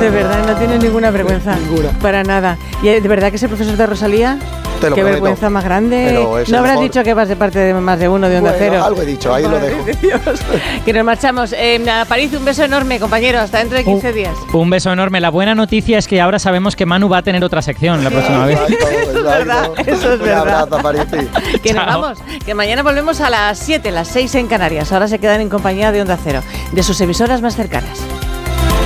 De verdad, no tienes ninguna vergüenza. Ninguna. Para nada. ¿Y de verdad que es el profesor de Rosalía? Te lo Qué prometo. vergüenza más grande. Pero es No el habrás mejor. dicho que vas de parte de más de uno de Onda Bueno, Cero. algo he dicho, ahí lo Madre dejo. de Dios. Que nos marchamos. A París, un beso enorme, compañero. Hasta dentro de 15 días. Un beso enorme. La buena noticia es que ahora sabemos que Manu va a tener otra sección la próxima vez. Exacto. verdad, eso es Un verdad. abrazo, Parisi. Que nos Chao. vamos. Que mañana volvemos a las 7, las 6 en Canarias. Ahora se quedan en compañía de Onda Cero, de sus emisoras más cercanas.